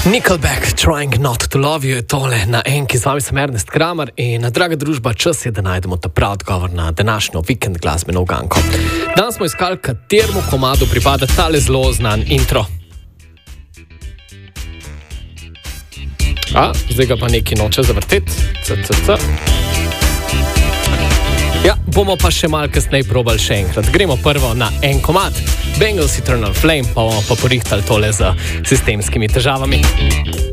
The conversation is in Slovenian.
Nickelback, Trying Not to Love You je tole na enki. Z vami sem Ernest Kramer in draga družba, čas je, da najdemo ta prav odgovor na današnjo vikend glasbeno uganko. Danes smo iskali, kateremu komadu pripada tale zelo znan intro. Zdaj ga pa neki noče zavrteti. Ja, bomo pa še malo kasneje probali še enkrat. Gremo prvo na en komad. Bangles Eternal Flame, pa bomo pa porihtali tole z sistemskimi težavami.